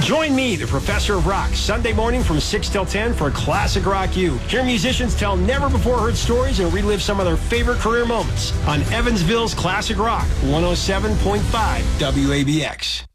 Join me, the Professor of Rock, Sunday morning from 6 till 10 for Classic Rock U. Hear musicians tell never-before-heard stories and relive some of their favorite career moments on Evansville's Classic Rock, 107.5 WABX.